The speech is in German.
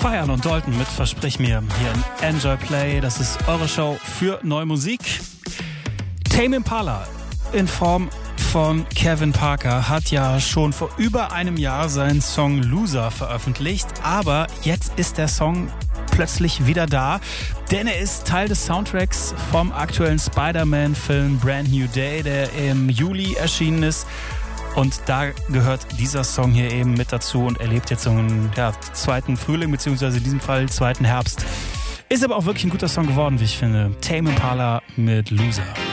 Feiern und Dalton mit Versprich mir hier in Enjoy Play. Das ist eure Show für neue Musik. Tame Impala in Form von Kevin Parker hat ja schon vor über einem Jahr seinen Song Loser veröffentlicht, aber jetzt ist der Song plötzlich wieder da, denn er ist Teil des Soundtracks vom aktuellen Spider-Man-Film Brand New Day, der im Juli erschienen ist. Und da gehört dieser Song hier eben mit dazu und erlebt jetzt so einen zweiten Frühling, beziehungsweise in diesem Fall zweiten Herbst. Ist aber auch wirklich ein guter Song geworden, wie ich finde. Tame Impala mit Loser.